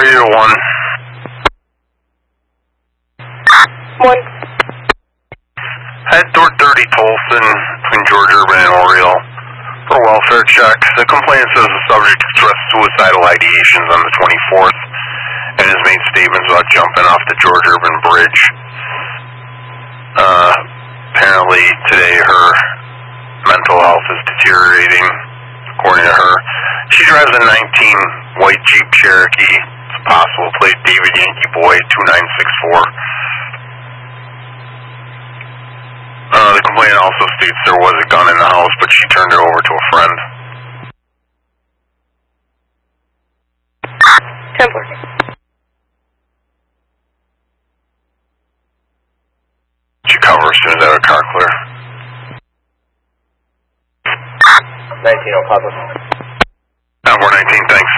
Radio 1. 1. At door 30 Tolson between George Urban and Oriole for a welfare check. The complainant says the subject expressed suicidal ideations on the 24th and has made statements about jumping off the George Urban Bridge. Apparently today her mental health is deteriorating, according to her. She drives a 19 white Jeep Cherokee. It's possible plate David Yankee Boy 2964. The complainant also states there was a gun in the house, but she turned it over to a friend. Templar. She cover as soon as I have a car clear. 19 Papa. 419, thanks.